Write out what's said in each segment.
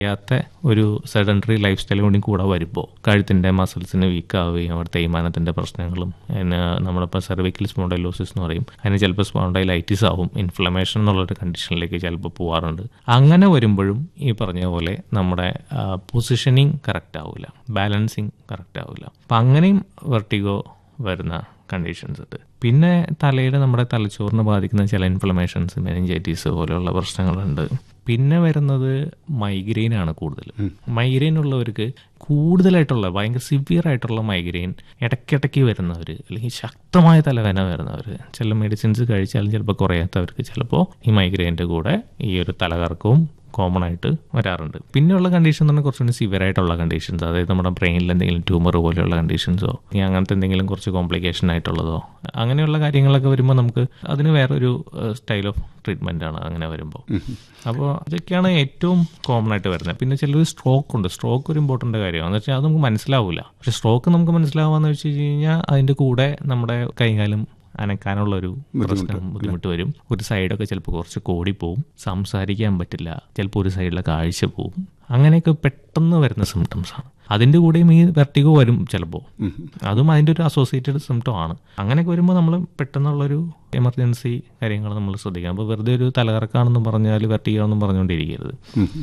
യാത്ത ഒരു sedentary life style കൂടി കൂടെ വരുമ്പോൾ കഴുത്തിൻ്റെ മസിൽസിന് വീക്കാവുകയും അവിടെ തേയ്മാനത്തിൻ്റെ പ്രശ്നങ്ങളും അതിന് നമ്മളിപ്പോൾ സെർവിക്കൽ സ്പോണ്ടൈലോസിസ് എന്ന് പറയും, അതിന് ചിലപ്പോൾ സ്പോണ്ടൈലൈറ്റിസ് ആവും, ഇൻഫ്ലമേഷൻ എന്നുള്ളൊരു കണ്ടീഷനിലേക്ക് ചിലപ്പോൾ പോകാറുണ്ട്. അങ്ങനെ വരുമ്പോഴും ഈ പറഞ്ഞ പോലെ നമ്മുടെ പൊസിഷനിങ് കറക്റ്റ് ആവില്ല, ബാലൻസിങ് കറക്റ്റ് ആവില്ല. അപ്പം അങ്ങനെയും വെർട്ടിഗോ വരുന്ന കണ്ടീഷൻസ് ഉണ്ട്. പിന്നെ തലയുടെ നമ്മുടെ തലച്ചോറിനെ ബാധിക്കുന്ന ചില ഇൻഫ്ലമേഷൻസ്, മെനിഞ്ചൈറ്റീസ് പോലെയുള്ള പ്രശ്നങ്ങളുണ്ട്. പിന്നെ വരുന്നത് മൈഗ്രെയിൻ ആണ് കൂടുതൽ. മൈഗ്രെയിൻ ഉള്ളവർക്ക് കൂടുതലായിട്ടുള്ള ഭയങ്കര സിവിയർ ആയിട്ടുള്ള മൈഗ്രെയിൻ ഇടയ്ക്കിടയ്ക്ക് വരുന്നവർ, അല്ലെങ്കിൽ ശക്തമായ തലവേദന വരുന്നവർ, ചില മെഡിസിൻസ് കഴിച്ചാലും ചിലപ്പോൾ കുറയാത്തവർക്ക് ചിലപ്പോൾ ഈ മൈഗ്രെയിൻ്റെ കൂടെ ഈ ഒരു തലകറക്കവും കോമൺ ആയിട്ട് വരാറുണ്ട്. പിന്നെയുള്ള കണ്ടീഷൻ എന്ന് പറഞ്ഞാൽ കുറച്ചുകൂടി സിവിയർ ആയിട്ടുള്ള കണ്ടീഷൻസ്, അതായത് നമ്മുടെ ബ്രെയിനിൽ എന്തെങ്കിലും ട്യൂമർ പോലെയുള്ള കണ്ടീഷൻസോ ഇനി അങ്ങനത്തെ എന്തെങ്കിലും കുറച്ച് കോംപ്ലിക്കേഷൻ ആയിട്ടുള്ളതോ അങ്ങനെയുള്ള കാര്യങ്ങളൊക്കെ വരുമ്പോൾ നമുക്ക് അതിന് വേറൊരു സ്റ്റൈൽ ഓഫ് ട്രീറ്റ്മെൻ്റ് ആണ് അങ്ങനെ വരുമ്പോൾ. അപ്പോൾ ഇതൊക്കെയാണ് ഏറ്റവും കോമൺ ആയിട്ട് വരുന്നത്. പിന്നെ ചിലർ സ്ട്രോക്ക് ഉണ്ട്. സ്ട്രോക്ക് ഒരു ഇമ്പോർട്ടൻ്റ് കാര്യമാണ്. എന്ന് വെച്ചാൽ അത് നമുക്ക് മനസ്സിലാവില്ല. പക്ഷേ സ്ട്രോക്ക് നമുക്ക് മനസ്സിലാവാന്ന് വെച്ച് കഴിഞ്ഞാൽ അതിൻ്റെ കൂടെ നമ്മുടെ കൈകാലും അനക്കാനുള്ളൊരു ബുദ്ധിമുട്ട് വരും. ഒരു സൈഡൊക്കെ ചിലപ്പോൾ കുറച്ച് കോടിപ്പോവും, സംസാരിക്കാൻ പറ്റില്ല, ചിലപ്പോൾ ഒരു സൈഡിലെ കാഴ്ച പോവും. അങ്ങനെയൊക്കെ പെട്ടെന്ന് വരുന്ന സിംറ്റംസാണ്. അതിൻ്റെ കൂടെയും ഈ വെർട്ടിഗോ വരും ചിലപ്പോൾ. അതും അതിൻ്റെ ഒരു അസോസിയേറ്റഡ് സിംറ്റം ആണ്. അങ്ങനെയൊക്കെ വരുമ്പോൾ നമ്മൾ പെട്ടെന്നുള്ളൊരു എമർജൻസി കാര്യങ്ങൾ നമ്മൾ ശ്രദ്ധിക്കണം. അപ്പോൾ വെറുതെ ഒരു തലകറക്കാണെന്ന് പറഞ്ഞാൽ വെർട്ടിഗോ എന്നും പറഞ്ഞുകൊണ്ടിരിക്കരുത്.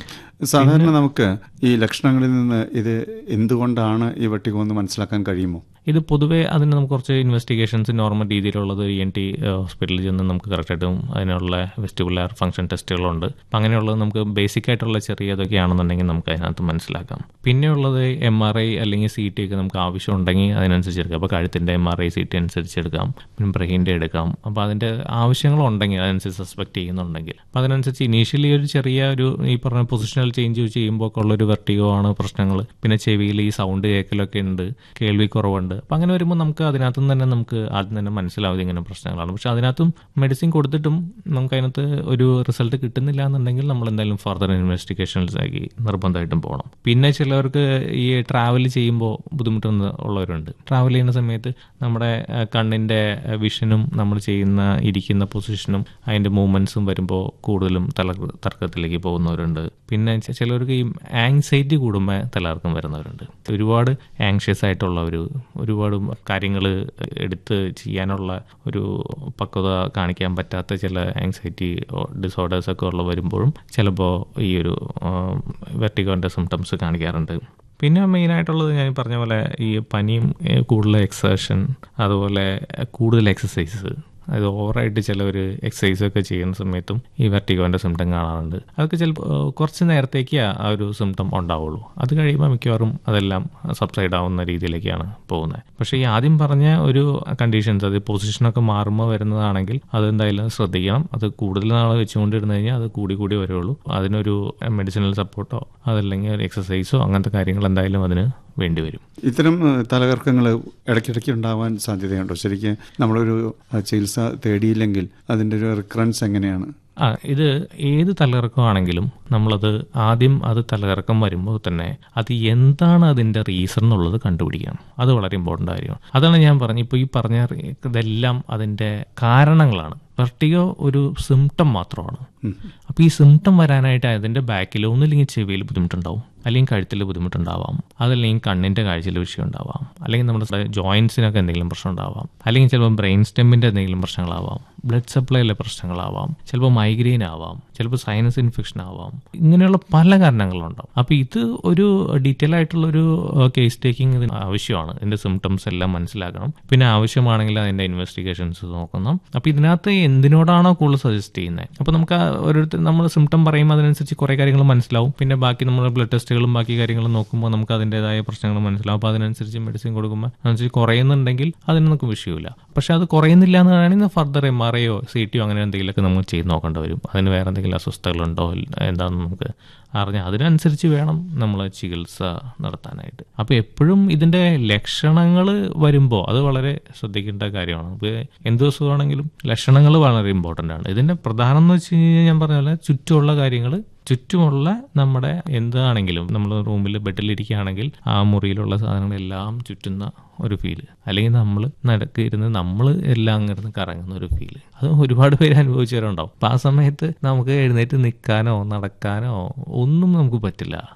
സാധാരണ നമുക്ക് ഈ ലക്ഷണങ്ങളിൽ നിന്ന് ഇത് എന്തുകൊണ്ടാണ് ഈ വെർട്ടിഗോ എന്ന് മനസ്സിലാക്കാൻ കഴിയുമോ? ഇത് പൊതുവേ അതിന് നമുക്ക് കുറച്ച് ഇൻവെസ്റ്റിഗേഷൻസ് നോർമൽ രീതിയിലുള്ളത് ENT ഹോസ്പിറ്റലിൽ ചെന്ന് നമുക്ക് കറക്റ്റായിട്ടും അതിനുള്ള വെസ്റ്റിബുലാർ ഫംഗ്ഷൻ ടെസ്റ്റുകളുണ്ട്. അപ്പം അങ്ങനെയുള്ളത് നമുക്ക് ബേസിക് ആയിട്ടുള്ള ചെറിയ ഇതൊക്കെയാണെന്നുണ്ടെങ്കിൽ നമുക്ക് അതിനകത്ത് മനസ്സിലാക്കാം. പിന്നെയുള്ളത് MRI അല്ലെങ്കിൽ CT ഒക്കെ നമുക്ക് ആവശ്യം ഉണ്ടെങ്കിൽ അതിനനുസരിച്ച് എടുക്കാം. അപ്പോൾ കഴുത്തിൻ്റെ MRI CT അനുസരിച്ച് എടുക്കാം, പിന്നെ ബ്രെയിൻ്റെ എടുക്കാം. അപ്പോൾ അതിൻ്റെ ആവശ്യങ്ങളുണ്ടെങ്കിൽ അതനുസരിച്ച് സസ്പെക്ട് ചെയ്യുന്നുണ്ടെങ്കിൽ അപ്പോൾ അതിനനുസരിച്ച് ഇനീഷ്യലി ഒരു ചെറിയ ഒരു ഈ പറഞ്ഞ പൊസിഷണൽ ചേഞ്ച് ചെയ്യുമ്പോൾ ഒക്കെ ഉള്ളൊരു വെർട്ടിഗോ ആണ് പ്രശ്നങ്ങൾ. പിന്നെ ചെവിയിൽ ഈ സൗണ്ട് കേൾക്കലൊക്കെ ഉണ്ട്, കേൾവി കുറവുണ്ട്. അപ്പം അങ്ങനെ വരുമ്പോൾ നമുക്ക് അതിനകത്തും തന്നെ നമുക്ക് ആദ്യം തന്നെ മനസ്സിലാവും ഇങ്ങനെ പ്രശ്നങ്ങളാണ്. പക്ഷെ അതിനകത്തും മെഡിസിൻ കൊടുത്തിട്ടും നമുക്ക് അതിനകത്ത് ഒരു റിസൾട്ട് കിട്ടുന്നില്ല എന്നുണ്ടെങ്കിൽ നമ്മൾ എന്തായാലും ഫർദർ ഇൻവെസ്റ്റിഗേഷൻസിലേക്ക് നിർബന്ധമായിട്ടും പോകണം. പിന്നെ ചിലവർക്ക് ഈ ട്രാവൽ ചെയ്യുമ്പോൾ ബുദ്ധിമുട്ടുന്ന ഉള്ളവരുണ്ട്. ട്രാവൽ ചെയ്യുന്ന സമയത്ത് നമ്മുടെ കണ്ണിൻ്റെ വിഷനും നമ്മൾ ഇരിക്കുന്ന പൊസിഷനും അതിൻ്റെ മൂവ്മെൻറ്റ്സും വരുമ്പോൾ കൂടുതലും തർക്കത്തിലേക്ക് പോകുന്നവരുണ്ട്. പിന്നെ ചിലവർക്ക് ഈ ആങ്സൈറ്റി കൂടുമ്പോൾ തലകറക്കം വരുന്നവരുണ്ട്. ഒരുപാട് ആങ്ഷ്യസ് ആയിട്ടുള്ളവർ, ഒരുപാട് കാര്യങ്ങൾ എടുത്ത് ചെയ്യാനുള്ള ഒരു പക്വത കാണിക്കാൻ പറ്റാത്ത ചില ആങ്സൈറ്റി ഡിസോർഡേഴ്സൊക്കെ ഉള്ള വരുമ്പോഴും ചിലപ്പോൾ ഈ ഒരു വെർട്ടിഗോൻ്റെ സിംറ്റംസ് കാണിക്കാറുണ്ട്. പിന്നെ മെയിനായിട്ടുള്ളത് ഞാൻ പറഞ്ഞ പോലെ ഈ പനിയും കൂടുതൽ എക്സേഷൻ, അതുപോലെ കൂടുതൽ എക്സസൈസ്, അത് ഓവറായിട്ട് ചിലവർ എക്സസൈസൊക്കെ ചെയ്യുന്ന സമയത്തും ഈ വെർട്ടിഗോൻ്റെ സിംറ്റം കാണാറുണ്ട്. അതൊക്കെ ചിലപ്പോൾ കുറച്ച് നേരത്തേക്ക് ആ ഒരു സിംറ്റം ഉണ്ടാവുള്ളൂ. അത് കഴിയുമ്പോൾ മിക്കവാറും അതെല്ലാം സബ്സൈഡ് ആവുന്ന രീതിയിലേക്കാണ് പോകുന്നത്. പക്ഷേ ഈ ആദ്യം പറഞ്ഞ ഒരു കണ്ടീഷൻസ്, അത് പൊസിഷനൊക്കെ മാറുമ്പോൾ വരുന്നതാണെങ്കിൽ അതെന്തായാലും ശ്രദ്ധിക്കണം. അത് കൂടുതൽ നാൾ വെച്ചുകൊണ്ടിരുന്നു കഴിഞ്ഞാൽ അത് കൂടി വരുള്ളൂ. അതിനൊരു മെഡിസിനൽ സപ്പോർട്ടോ അതല്ലെങ്കിൽ ഒരു എക്സസൈസോ അങ്ങനത്തെ കാര്യങ്ങൾ എന്തായാലും അതിന് വേണ്ടിവരും. ഇത്തരം തലകറക്കങ്ങൾ ഇടയ്ക്കിടയ്ക്ക് ഉണ്ടാവാൻ സാധ്യതയുണ്ടോ? ശരിക്കും നമ്മളൊരു ചികിത്സ തേടിയില്ലെങ്കിൽ അതിൻ്റെ ഒരു റിക്കറൻസ് എങ്ങനെയാണ്? ഇത് ഏത് തലകറക്കമാണെങ്കിലും നമ്മളത് ആദ്യം അത് തലകറക്കം വരുമ്പോൾ തന്നെ അത് എന്താണ് അതിൻ്റെ റീസൺ എന്നുള്ളത് കണ്ടുപിടിക്കണം. അത് വളരെ ഇമ്പോർട്ടൻ്റ് കാര്യമാണ്. അതാണ് ഞാൻ പറഞ്ഞത്, ഇപ്പോൾ ഈ പറഞ്ഞ ഇതെല്ലാം അതിൻ്റെ കാരണങ്ങളാണ്. വെർട്ടിഗോ ഒരു സിംറ്റം മാത്രമാണ്. അപ്പോൾ ഈ സിംറ്റം വരാനായിട്ട് അതിൻ്റെ ബാക്കിൽ ഒന്നുമില്ലെങ്കിൽ ചെവിയിൽ ബുദ്ധിമുട്ടുണ്ടാവും, അല്ലെങ്കിൽ കഴുത്തിൽ ബുദ്ധിമുട്ടുണ്ടാവാം, അതല്ലെങ്കിൽ കണ്ണിൻ്റെ കാഴ്ചയിൽ വിഷയം ഉണ്ടാവാം, അല്ലെങ്കിൽ നമ്മുടെ ജോയിൻസിനൊക്കെ എന്തെങ്കിലും പ്രശ്നം ഉണ്ടാവാം, അല്ലെങ്കിൽ ചിലപ്പോൾ ബ്രെയിൻ സ്റ്റെമ്മിൻ്റെ എന്തെങ്കിലും പ്രശ്നങ്ങളാവാം, ബ്ലഡ് സപ്ലൈയിലെ പ്രശ്നങ്ങളാവാം, ചിലപ്പോൾ മൈഗ്രെയിൻ ആവാം, ചിലപ്പോൾ സൈനസ് ഇൻഫെക്ഷൻ ആവാം. ഇങ്ങനെയുള്ള പല കാരണങ്ങളുണ്ടാവും. അപ്പോൾ ഇത് ഒരു ഡീറ്റെയിൽ ആയിട്ടുള്ളൊരു കേസ് ടേക്കിംഗ് ഇതിന് ആവശ്യമാണ്. ഇതിൻ്റെ സിംറ്റംസ് എല്ലാം മനസ്സിലാക്കണം. പിന്നെ ആവശ്യമാണെങ്കിൽ അതിൻ്റെ ഇൻവെസ്റ്റിഗേഷൻസ് നോക്കണം. അപ്പോൾ ഇതിനകത്ത് എന്തിനോടാണോ കൂടുതൽ സജസ്റ്റ് ചെയ്യുന്നത്, അപ്പോൾ നമുക്ക് ഓരോരുത്തർ നമ്മൾ സിംറ്റം പറയുമ്പോൾ അതിനനുസരിച്ച് കുറേ കാര്യങ്ങൾ മനസ്സിലാവും. പിന്നെ ബാക്കി നമ്മൾ ബ്ലഡ് ടെസ്റ്റുകളും ബാക്കി കാര്യങ്ങളും നോക്കുമ്പോൾ നമുക്ക് അതിൻ്റെതായ പ്രശ്നങ്ങൾ മനസ്സിലാവും. അപ്പോൾ അതിനനുസരിച്ച് മെഡിസിൻ കൊടുക്കുമ്പോൾ അതനുസരിച്ച് കുറയുന്നുണ്ടെങ്കിൽ അതിന് നമുക്ക് വിഷയമില്ല. പക്ഷേ അത് കുറയുന്നില്ല എന്നാണെങ്കിൽ ഫർദർ MRIയോ CT അങ്ങനെ എന്തെങ്കിലുമൊക്കെ നമ്മൾ ചെയ്ത് നോക്കേണ്ടി വരും. അതിന് വേറെ എന്തെങ്കിലും അസ്വസ്ഥതകളുണ്ടോ എന്താണെന്ന് നമുക്ക് അറിഞ്ഞാൽ അതിനനുസരിച്ച് വേണം നമ്മൾ ചികിത്സ നടത്താനായിട്ട്. അപ്പോൾ എപ്പോഴും ഇതിൻ്റെ ലക്ഷണങ്ങൾ വരുമ്പോൾ അത് വളരെ ശ്രദ്ധിക്കേണ്ട കാര്യമാണ്. ഇപ്പോൾ എന്ത് ദിവസമാണെങ്കിലും ലക്ഷണങ്ങൾ വളരെ ഇമ്പോർട്ടൻ്റ് ആണ്. ഇതിൻ്റെ പ്രധാനം എന്ന് വെച്ച് കഴിഞ്ഞാൽ ഞാൻ പറഞ്ഞ പോലെ ചുറ്റുമുള്ള കാര്യങ്ങൾ ചുറ്റുമുള്ള നമ്മുടെ എന്താണെങ്കിലും നമ്മൾ റൂമിൽ ബെഡിലിരിക്കുകയാണെങ്കിൽ ആ മുറിയിലുള്ള സാധനങ്ങളെല്ലാം ചുറ്റുന്ന ഒരു ഫീല്, അല്ലെങ്കിൽ നമ്മൾ നടക്കിരുന്ന് നമ്മൾ എല്ലാം അങ്ങനെ കറങ്ങുന്ന ഒരു ഫീല്, അത് ഒരുപാട് പേര് അനുഭവിച്ചവരുണ്ടാവും. അപ്പം ആ സമയത്ത് നമുക്ക് എഴുന്നേറ്റ് നിൽക്കാനോ നടക്കാനോ ഒന്നും നമുക്ക് പറ്റില്ല.